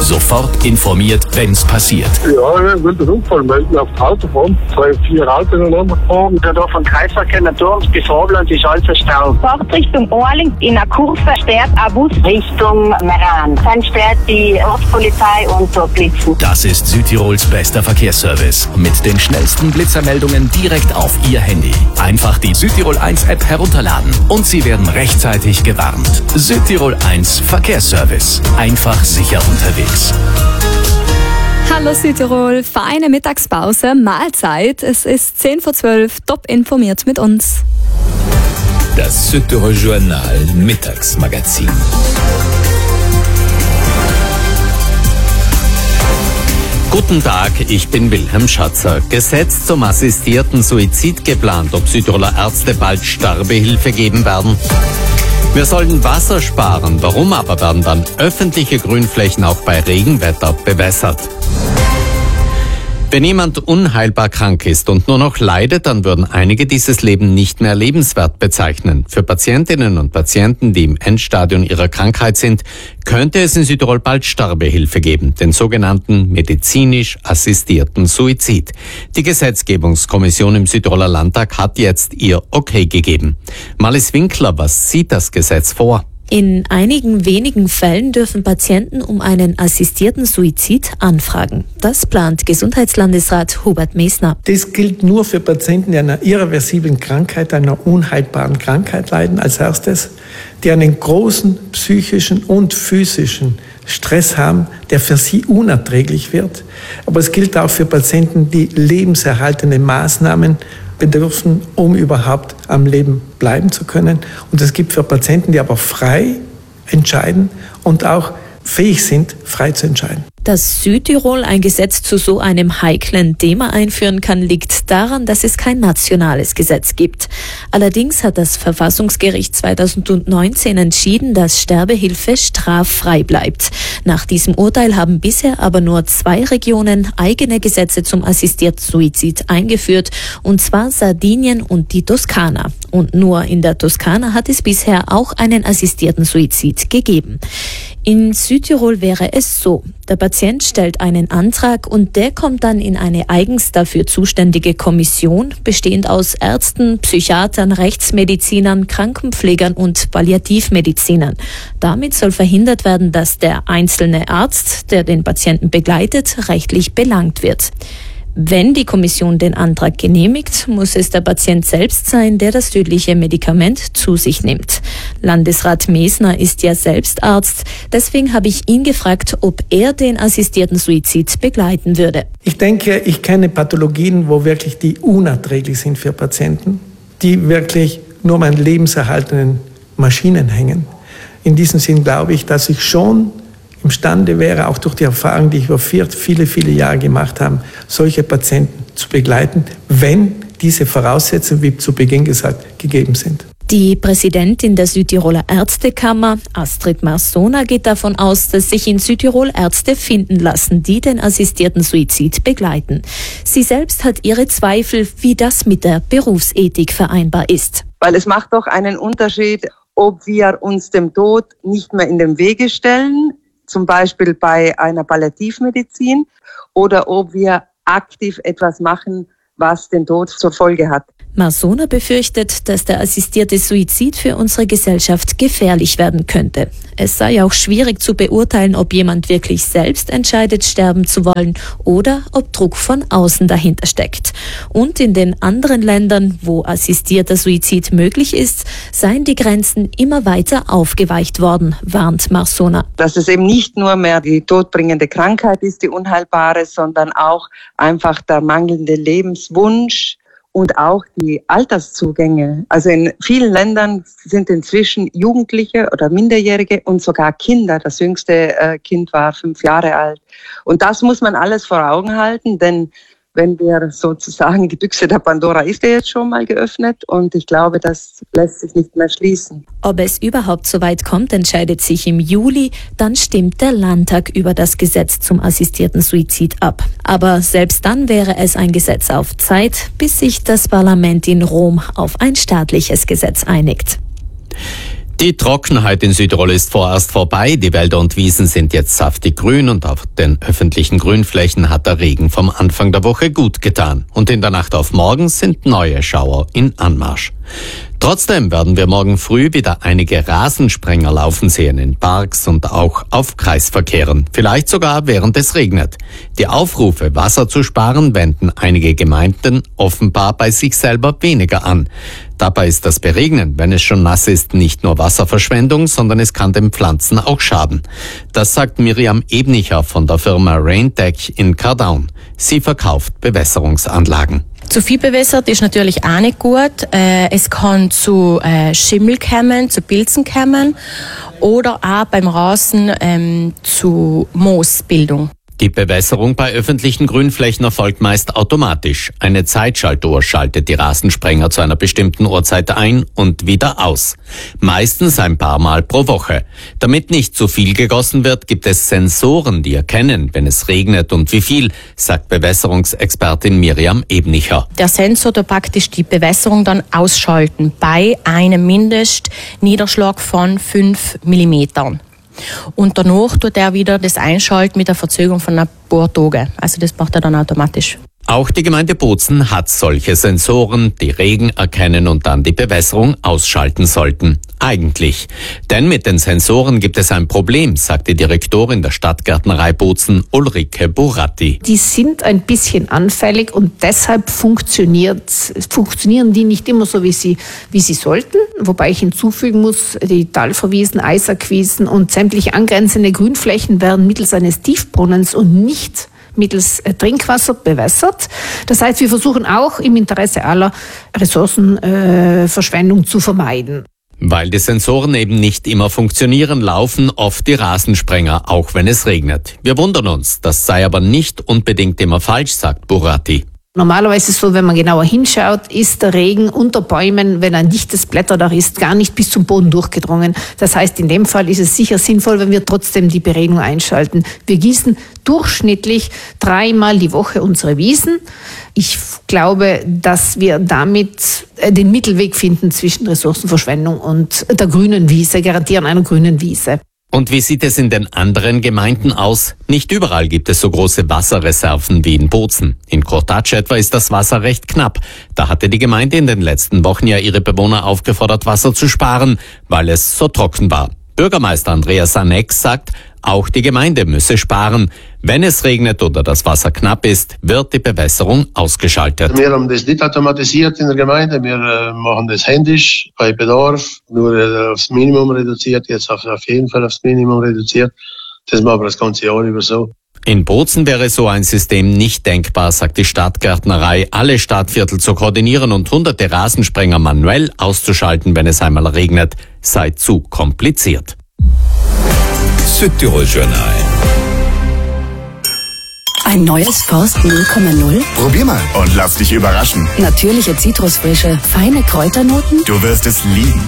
Sofort informiert, wenn's passiert. Ja, ich will den Unfall melden auf die Autobahn. 2-4 Autos ineinander gefahren. Da von Kreisverkehr Naturms bis Vorland ist alles verstaut. Fahrt Richtung Orling in einer Kurve sperrt ein Bus Richtung Meran. Dann sperrt die Ortspolizei und so Blitzen. Das ist Südtirols bester Verkehrsservice. Mit den schnellsten Blitzermeldungen direkt auf Ihr Handy. Einfach die Südtirol 1 App herunterladen und Sie werden rechtzeitig gewarnt. Südtirol 1 Verkehrsservice. Einfach sicher unterwegs. Hallo Südtirol, feine Mittagspause, Mahlzeit. Es ist 10:12, top informiert mit uns. Das Südtirol Journal Mittagsmagazin. Guten Tag, ich bin Wilhelm Schatzer. Gesetz zum assistierten Suizid geplant, ob Südtiroler Ärzte bald Sterbehilfe geben werden. Wir sollten Wasser sparen, warum aber werden dann öffentliche Grünflächen auch bei Regenwetter bewässert? Wenn jemand unheilbar krank ist und nur noch leidet, dann würden einige dieses Leben nicht mehr lebenswert bezeichnen. Für Patientinnen und Patienten, die im Endstadium ihrer Krankheit sind, könnte es in Südtirol bald Sterbehilfe geben, den sogenannten medizinisch assistierten Suizid. Die Gesetzgebungskommission im Südtiroler Landtag hat jetzt ihr Okay gegeben. Marlies Winkler, was sieht das Gesetz vor? In einigen wenigen Fällen dürfen Patienten um einen assistierten Suizid anfragen. Das plant Gesundheitslandesrat Hubert Mesner. Das gilt nur für Patienten, die an einer irreversiblen Krankheit, einer unheilbaren Krankheit leiden als erstes, die einen großen psychischen und physischen Stress haben, der für sie unerträglich wird. Aber es gilt auch für Patienten, die lebenserhaltende Maßnahmen bedürfen, um überhaupt am Leben bleiben zu können. Und es gibt für Patienten, die aber frei entscheiden und auch fähig sind, frei zu entscheiden. Dass Südtirol ein Gesetz zu so einem heiklen Thema einführen kann, liegt daran, dass es kein nationales Gesetz gibt. Allerdings hat das Verfassungsgericht 2019 entschieden, dass Sterbehilfe straffrei bleibt. Nach diesem Urteil haben bisher aber nur 2 Regionen eigene Gesetze zum assistierten Suizid eingeführt, und zwar Sardinien und die Toskana. Und nur in der Toskana hat es bisher auch einen assistierten Suizid gegeben. In Südtirol wäre es so: Der Patient stellt einen Antrag und der kommt dann in eine eigens dafür zuständige Kommission, bestehend aus Ärzten, Psychiatern, Rechtsmedizinern, Krankenpflegern und Palliativmedizinern. Damit soll verhindert werden, dass der einzelne Arzt, der den Patienten begleitet, rechtlich belangt wird. Wenn die Kommission den Antrag genehmigt, muss es der Patient selbst sein, der das tödliche Medikament zu sich nimmt. Landesrat Mesner ist ja selbst Arzt, deswegen habe ich ihn gefragt, ob er den assistierten Suizid begleiten würde. Ich denke, ich kenne Pathologien, wo wirklich die unerträglich sind für Patienten, die wirklich nur an lebenserhaltenden Maschinen hängen. In diesem Sinn glaube ich, dass ich schon imstande wäre, auch durch die Erfahrung, die ich über viele Jahre gemacht habe, solche Patienten zu begleiten, wenn diese Voraussetzungen, wie zu Beginn gesagt, gegeben sind. Die Präsidentin der Südtiroler Ärztekammer, Astrid Marsona, geht davon aus, dass sich in Südtirol Ärzte finden lassen, die den assistierten Suizid begleiten. Sie selbst hat ihre Zweifel, wie das mit der Berufsethik vereinbar ist. Weil es macht doch einen Unterschied, ob wir uns dem Tod nicht mehr in den Wege stellen, zum Beispiel bei einer Palliativmedizin, oder ob wir aktiv etwas machen, was den Tod zur Folge hat. Marsona befürchtet, dass der assistierte Suizid für unsere Gesellschaft gefährlich werden könnte. Es sei auch schwierig zu beurteilen, ob jemand wirklich selbst entscheidet, sterben zu wollen oder ob Druck von außen dahinter steckt. Und in den anderen Ländern, wo assistierter Suizid möglich ist, seien die Grenzen immer weiter aufgeweicht worden, warnt Marsona. Dass es eben nicht nur mehr die todbringende Krankheit ist, die unheilbare, sondern auch einfach der mangelnde Lebenswunsch und auch die Alterszugänge. Also in vielen Ländern sind inzwischen Jugendliche oder Minderjährige und sogar Kinder. Das jüngste Kind war 5 Jahre alt. Und das muss man alles vor Augen halten, denn wenn wir sozusagen, die Büchse der Pandora ist ja jetzt schon mal geöffnet und ich glaube, das lässt sich nicht mehr schließen. Ob es überhaupt so weit kommt, entscheidet sich im Juli. Dann stimmt der Landtag über das Gesetz zum assistierten Suizid ab. Aber selbst dann wäre es ein Gesetz auf Zeit, bis sich das Parlament in Rom auf ein staatliches Gesetz einigt. Die Trockenheit in Südtirol ist vorerst vorbei. Die Wälder und Wiesen sind jetzt saftig grün und auf den öffentlichen Grünflächen hat der Regen vom Anfang der Woche gut getan. Und in der Nacht auf morgen sind neue Schauer in Anmarsch. Trotzdem werden wir morgen früh wieder einige Rasensprenger laufen sehen in Parks und auch auf Kreisverkehren. Vielleicht sogar während es regnet. Die Aufrufe, Wasser zu sparen, wenden einige Gemeinden offenbar bei sich selber weniger an. Dabei ist das Beregnen, wenn es schon nass ist, nicht nur Wasserverschwendung, sondern es kann den Pflanzen auch schaden. Das sagt Miriam Ebnicher von der Firma Raintech in Cardown. Sie verkauft Bewässerungsanlagen. Zu viel bewässert ist natürlich auch nicht gut. Es kann zu Schimmel kommen, zu Pilzen kommen oder auch beim Rasen zu Moosbildung. Die Bewässerung bei öffentlichen Grünflächen erfolgt meist automatisch. Eine Zeitschaltuhr schaltet die Rasensprenger zu einer bestimmten Uhrzeit ein und wieder aus. Meistens ein paar Mal pro Woche. Damit nicht zu viel gegossen wird, gibt es Sensoren, die erkennen, wenn es regnet und wie viel, sagt Bewässerungsexpertin Miriam Ebnicher. Der Sensor tut praktisch die Bewässerung dann ausschalten bei einem Mindestniederschlag von 5 mm. Und danach tut er wieder das einschalten mit der Verzögerung von ein paar Tagen. Also das macht er dann automatisch. Auch die Gemeinde Bozen hat solche Sensoren, die Regen erkennen und dann die Bewässerung ausschalten sollten. Eigentlich. Denn mit den Sensoren gibt es ein Problem, sagt die Direktorin der Stadtgärtnerei Bozen, Ulrike Buratti. Die sind ein bisschen anfällig und deshalb funktionieren die nicht immer so, wie sie sollten. Wobei ich hinzufügen muss, die Talverwiesen, Eisackwiesen und sämtliche angrenzende Grünflächen werden mittels eines Tiefbrunnens und nicht mittels Trinkwasser bewässert. Das heißt, wir versuchen auch im Interesse aller Ressourcenverschwendung zu vermeiden. Weil die Sensoren eben nicht immer funktionieren, laufen oft die Rasensprenger, auch wenn es regnet. Wir wundern uns, das sei aber nicht unbedingt immer falsch, sagt Buratti. Normalerweise ist es so, wenn man genauer hinschaut, ist der Regen unter Bäumen, wenn ein dichtes Blätterdach ist, gar nicht bis zum Boden durchgedrungen. Das heißt, in dem Fall ist es sicher sinnvoll, wenn wir trotzdem die Beregnung einschalten. Wir gießen durchschnittlich 3-mal die Woche unsere Wiesen. Ich glaube, dass wir damit den Mittelweg finden zwischen Ressourcenverschwendung und der grünen Wiese, garantieren einer grünen Wiese. Und wie sieht es in den anderen Gemeinden aus? Nicht überall gibt es so große Wasserreserven wie in Bozen. In Kortatsch etwa ist das Wasser recht knapp. Da hatte die Gemeinde in den letzten Wochen ja ihre Bewohner aufgefordert, Wasser zu sparen, weil es so trocken war. Bürgermeister Andreas Sanek sagt, auch die Gemeinde müsse sparen. Wenn es regnet oder das Wasser knapp ist, wird die Bewässerung ausgeschaltet. Wir haben das nicht automatisiert in der Gemeinde. Wir machen das händisch bei Bedarf, nur aufs Minimum reduziert, jetzt auf jeden Fall aufs Minimum reduziert. Das machen wir das ganze Jahr über so. In Bozen wäre so ein System nicht denkbar, sagt die Stadtgärtnerei, alle Stadtviertel zu koordinieren und hunderte Rasensprenger manuell auszuschalten, wenn es einmal regnet, sei zu kompliziert. Südtirol Journal. Ein neues Forst 0,0? Probier mal und lass dich überraschen. Natürliche Zitrusfrische, feine Kräuternoten? Du wirst es lieben.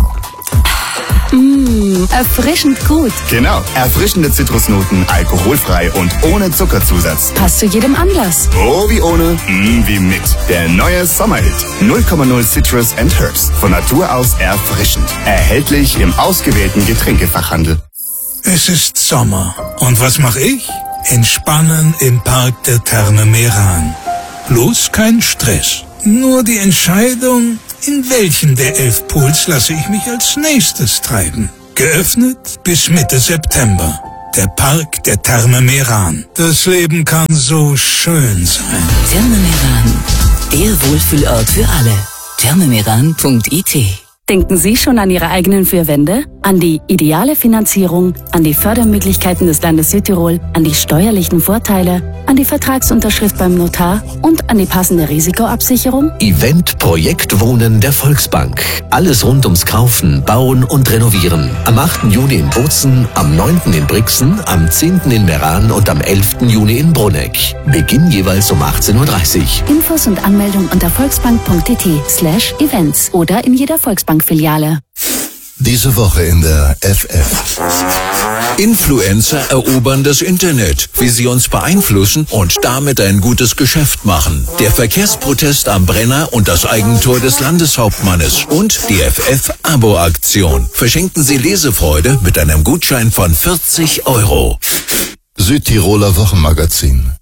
Erfrischend gut. Genau, erfrischende Zitrusnoten, alkoholfrei und ohne Zuckerzusatz. Passt zu jedem Anlass. Oh, wie ohne, wie mit. Der neue Sommerhit. 0,0 Citrus and Herbs. Von Natur aus erfrischend. Erhältlich im ausgewählten Getränkefachhandel. Es ist Sommer. Und was mache ich? Entspannen im Park der Therme Meran. Bloß kein Stress. Nur die Entscheidung, in welchen der 11 Pools lasse ich mich als nächstes treiben. Geöffnet bis Mitte September. Der Park der Therme Meran. Das Leben kann so schön sein. Therme Meran. Der Wohlfühlort für alle. thermemeran.it. Denken Sie schon an Ihre eigenen 4 Wände? An die ideale Finanzierung, an die Fördermöglichkeiten des Landes Südtirol, an die steuerlichen Vorteile, an die Vertragsunterschrift beim Notar und an die passende Risikoabsicherung? Event Projekt Wohnen der Volksbank. Alles rund ums Kaufen, Bauen und Renovieren. Am 8. Juni in Bozen, am 9. in Brixen, am 10. in Meran und am 11. Juni in Bruneck. Beginn jeweils um 18:30 Uhr. Infos und Anmeldung unter volksbank.it/events oder in jeder Volksbank-Filiale. Diese Woche in der FF. Influencer erobern das Internet, wie sie uns beeinflussen und damit ein gutes Geschäft machen. Der Verkehrsprotest am Brenner und das Eigentor des Landeshauptmannes und die FF-Abo-Aktion. Verschenken Sie Lesefreude mit einem Gutschein von 40 €. Südtiroler Wochenmagazin.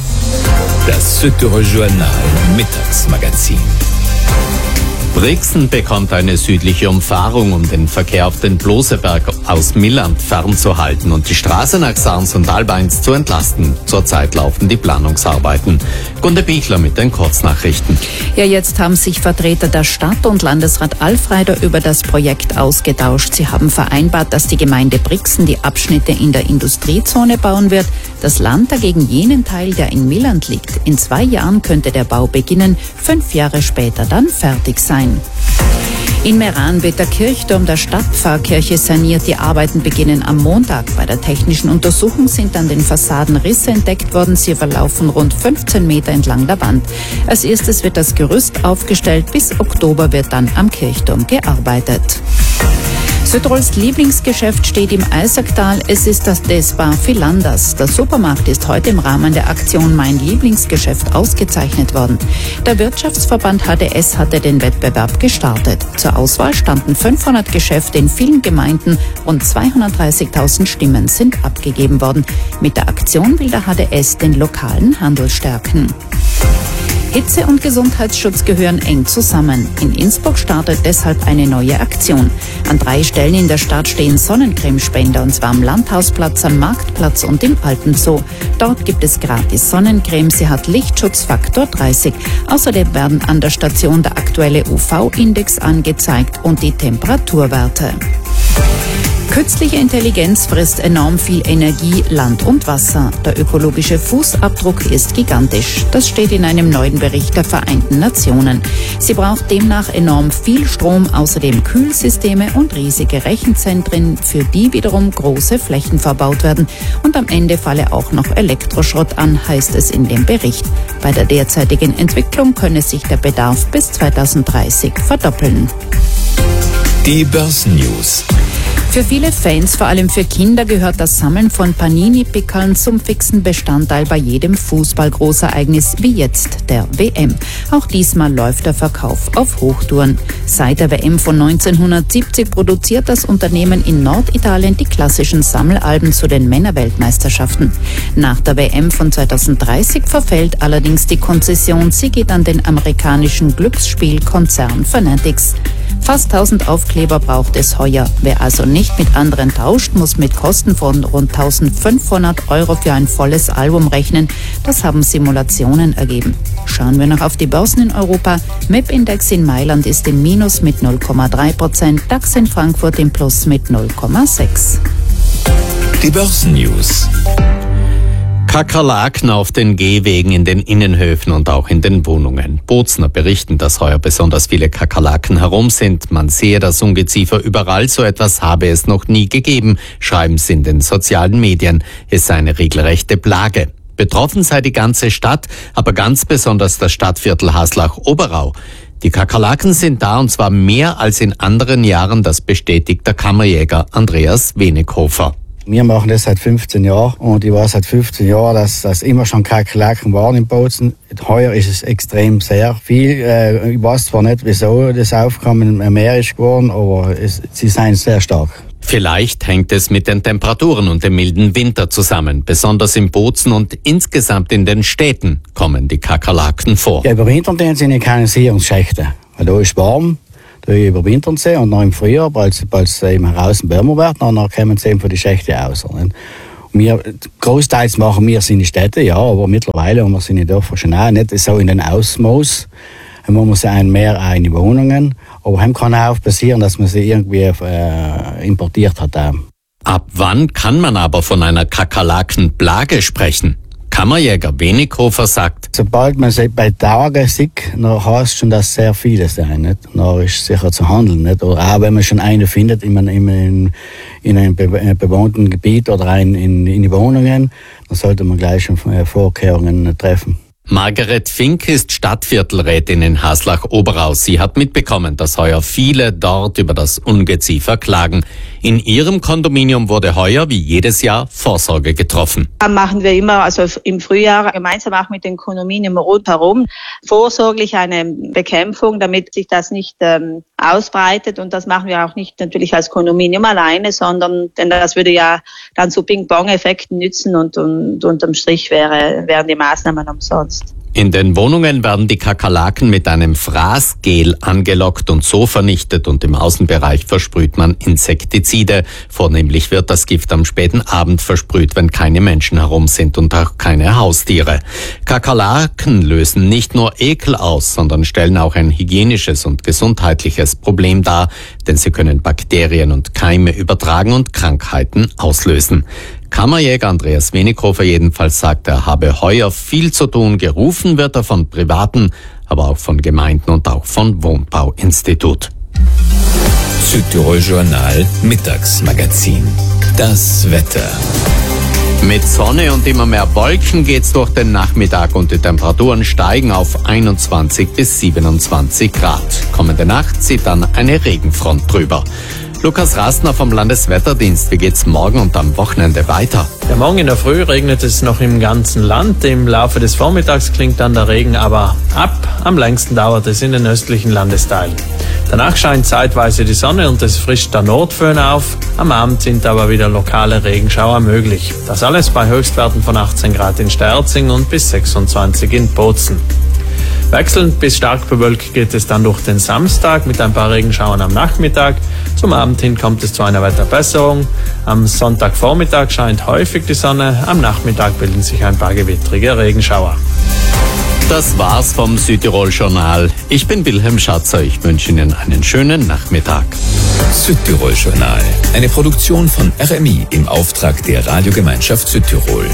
Das Südtiroler Journal Mittagsmagazin. Brixen bekommt eine südliche Umfahrung, um den Verkehr auf den Bloseberg aus Milland fernzuhalten und die Straße nach Sarns und Albeins zu entlasten. Zurzeit laufen die Planungsarbeiten. Gunde Bichler mit den Kurznachrichten. Ja, jetzt haben sich Vertreter der Stadt und Landesrat Alfreider über das Projekt ausgetauscht. Sie haben vereinbart, dass die Gemeinde Brixen die Abschnitte in der Industriezone bauen wird. Das Land dagegen jenen Teil, der in Milland liegt. In 2 Jahren könnte der Bau beginnen, 5 Jahre später dann fertig sein. In Meran wird der Kirchturm der Stadtpfarrkirche saniert. Die Arbeiten beginnen am Montag. Bei der technischen Untersuchung sind an den Fassaden Risse entdeckt worden. Sie verlaufen rund 15 Meter entlang der Wand. Als erstes wird das Gerüst aufgestellt. Bis Oktober wird dann am Kirchturm gearbeitet. Südtirols Lieblingsgeschäft steht im Eisacktal. Es ist das Desbar Philanders. Der Supermarkt ist heute im Rahmen der Aktion Mein Lieblingsgeschäft ausgezeichnet worden. Der Wirtschaftsverband HDS hatte den Wettbewerb gestartet. Zur Auswahl standen 500 Geschäfte in vielen Gemeinden. Rund 230.000 Stimmen sind abgegeben worden. Mit der Aktion will der HDS den lokalen Handel stärken. Hitze und Gesundheitsschutz gehören eng zusammen. In Innsbruck startet deshalb eine neue Aktion. An 3 Stellen in der Stadt stehen Sonnencremespender, und zwar am Landhausplatz, am Marktplatz und im Alpenzoo. Dort gibt es gratis Sonnencreme. Sie hat Lichtschutzfaktor 30. Außerdem werden an der Station der aktuelle UV-Index angezeigt und die Temperaturwerte. Künstliche Intelligenz frisst enorm viel Energie, Land und Wasser. Der ökologische Fußabdruck ist gigantisch. Das steht in einem neuen Bericht der Vereinten Nationen. Sie braucht demnach enorm viel Strom, außerdem Kühlsysteme und riesige Rechenzentren, für die wiederum große Flächen verbaut werden. Und am Ende falle auch noch Elektroschrott an, heißt es in dem Bericht. Bei der derzeitigen Entwicklung könne sich der Bedarf bis 2030 verdoppeln. Die Börsennews. Für viele Fans, vor allem für Kinder, gehört das Sammeln von Panini-Pickeln zum fixen Bestandteil bei jedem Fußballgroßereignis wie jetzt der WM. Auch diesmal läuft der Verkauf auf Hochtouren. Seit der WM von 1970 produziert das Unternehmen in Norditalien die klassischen Sammelalben zu den Männerweltmeisterschaften. Nach der WM von 2030 verfällt allerdings die Konzession. Sie geht an den amerikanischen Glücksspielkonzern Fanatics. Fast 1000 Aufkleber braucht es heuer. Wer also nicht mit anderen tauscht, muss mit Kosten von rund 1500 € für ein volles Album rechnen. Das haben Simulationen ergeben. Schauen wir noch auf die Börsen in Europa. MIP-Index in Mailand ist im Minus mit 0,3%, DAX in Frankfurt im Plus mit 0,6%. Die Börsennews. Kakerlaken auf den Gehwegen, in den Innenhöfen und auch in den Wohnungen. Bozner berichten, dass heuer besonders viele Kakerlaken herum sind. Man sehe das Ungeziefer überall, so etwas habe es noch nie gegeben, schreiben sie in den sozialen Medien. Es sei eine regelrechte Plage. Betroffen sei die ganze Stadt, aber ganz besonders das Stadtviertel Haslach-Oberau. Die Kakerlaken sind da, und zwar mehr als in anderen Jahren, das bestätigt der Kammerjäger Andreas Wenighofer. Wir machen das seit 15 Jahren und ich weiß seit 15 Jahren, dass immer schon Kakerlaken waren in Bozen. Heuer ist es extrem sehr viel. Ich weiß zwar nicht, wieso das Aufkommen mehr ist geworden, aber sie sind sehr stark. Vielleicht hängt es mit den Temperaturen und dem milden Winter zusammen. Besonders in Bozen und insgesamt in den Städten kommen die Kakerlaken vor. Ja, überwintern sind in Kanalisierungsschächte, weil da ist warm. Da überwintern sie und noch im Frühjahr, als es eben draußen wärmer wird, dann kommen sie eben von die Schächte aus. Und wir, großteils machen wir es in die Städte, ja, aber mittlerweile haben wir es in den Dörfern schon auch, nicht so in den Ausmaß. Dann machen wir sie mehr in die Wohnungen, aber es kann auch passieren, dass man sie irgendwie importiert hat. Ab wann kann man aber von einer Kakerlakenplage sprechen? Kammerjäger Wenighofer sagt: Sobald man sie bei Tagen sieht, dann heißt schon, dass sehr viele sein. Nicht? Dann ist sicher zu handeln. Nicht? Oder auch wenn man schon eine findet in einem bewohnten Gebiet oder in die Wohnungen, dann sollte man gleich schon Vorkehrungen treffen. Margaret Fink ist Stadtviertelrätin in Haslach-Oberau. Sie hat mitbekommen, dass heuer viele dort über das Ungeziefer klagen. In ihrem Kondominium wurde heuer, wie jedes Jahr, Vorsorge getroffen. Da machen wir immer, also im Frühjahr, gemeinsam auch mit den Kondominium rundherum, vorsorglich eine Bekämpfung, damit sich das nicht ausbreitet. Und das machen wir auch nicht natürlich als Kondominium alleine, sondern, denn das würde ja dann zu Ping-Pong-Effekten nützen und unterm Strich wären die Maßnahmen umsonst. In den Wohnungen werden die Kakerlaken mit einem Fraßgel angelockt und so vernichtet und im Außenbereich versprüht man Insektizide. Vornehmlich wird das Gift am späten Abend versprüht, wenn keine Menschen herum sind und auch keine Haustiere. Kakerlaken lösen nicht nur Ekel aus, sondern stellen auch ein hygienisches und gesundheitliches Problem dar, denn sie können Bakterien und Keime übertragen und Krankheiten auslösen. Kammerjäger Andreas Wenighofer jedenfalls sagt, er habe heuer viel zu tun. Gerufen wird er von Privaten, aber auch von Gemeinden und auch von Wohnbauinstitut. Südtirol Journal Mittagsmagazin. Das Wetter. Mit Sonne und immer mehr Wolken geht's durch den Nachmittag und die Temperaturen steigen auf 21 bis 27 Grad. Kommende Nacht zieht dann eine Regenfront drüber. Lukas Rastner vom Landeswetterdienst, wie geht's morgen und am Wochenende weiter? Ja, morgen in der Früh regnet es noch im ganzen Land. Im Laufe des Vormittags klingt dann der Regen aber ab. Am längsten dauert es in den östlichen Landesteilen. Danach scheint zeitweise die Sonne und es frischt der Nordföhn auf. Am Abend sind aber wieder lokale Regenschauer möglich. Das alles bei Höchstwerten von 18 Grad in Sterzing und bis 26 in Bozen. Wechselnd bis stark bewölkt geht es dann durch den Samstag mit ein paar Regenschauern am Nachmittag. Zum Abend hin kommt es zu einer Wetterbesserung. Am Sonntagvormittag scheint häufig die Sonne. Am Nachmittag bilden sich ein paar gewittrige Regenschauer. Das war's vom Südtirol Journal. Ich bin Wilhelm Schatzer. Ich wünsche Ihnen einen schönen Nachmittag. Südtirol Journal. Eine Produktion von RMI im Auftrag der Radiogemeinschaft Südtirol.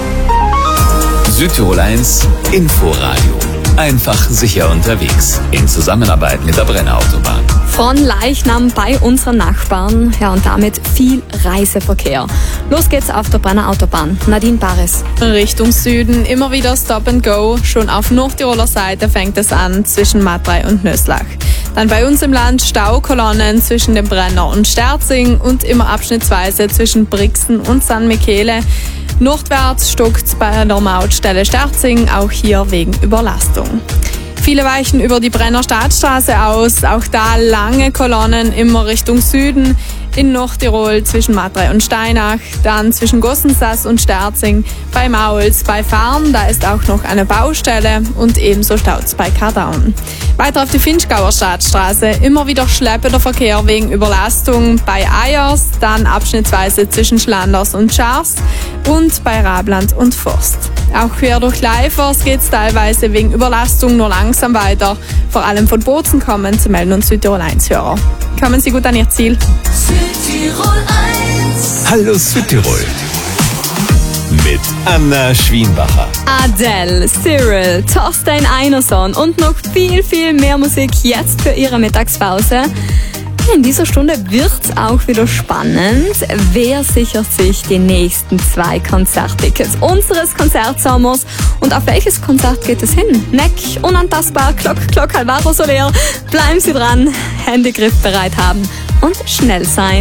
Südtirol 1 Inforadio. Einfach sicher unterwegs. In Zusammenarbeit mit der Brenner Autobahn. Von Leichnam bei unseren Nachbarn, ja, und damit viel Reiseverkehr. Los geht's auf der Brenner Autobahn. Nadine Bares. Richtung Süden immer wieder Stop and Go. Schon auf Nordtiroler Seite fängt es an zwischen Matrei und Nöslach. Dann bei uns im Land Staukolonnen zwischen dem Brenner und Sterzing und immer abschnittsweise zwischen Brixen und San Michele. Nordwärts stockt bei der Mautstelle Sterzing, auch hier wegen Überlastung. Viele weichen über die Brenner Stadtstraße aus, auch da lange Kolonnen immer Richtung Süden. In Nordtirol zwischen Matrei und Steinach, dann zwischen Gossensass und Sterzing, bei Mauls, bei Farn, da ist auch noch eine Baustelle und ebenso staut's bei Kardaun. Weiter auf die Finchgauer Stadtstraße, immer wieder schleppender Verkehr wegen Überlastung bei Eyers, dann abschnittsweise zwischen Schlanders und Schars und bei Rabland und Forst. Auch quer durch Leifers geht's teilweise wegen Überlastung nur langsam weiter, vor allem von Bozen kommen zu melden und Südtirol 1 Hörer. Kommen Sie gut an Ihr Ziel. Südtirol 1. Hallo Südtirol. Mit Anna Schwienbacher. Adele, Cyril, Thorstein Einerson und noch viel, viel mehr Musik jetzt für Ihre Mittagspause. In dieser Stunde wird's auch wieder spannend. Wer sichert sich die nächsten 2 Konzerttickets unseres Konzertsommers? Und auf welches Konzert geht es hin? Neck, unantastbar, Glock, Alvaro Soler. Bleiben Sie dran, Handy griffbereit haben und schnell sein.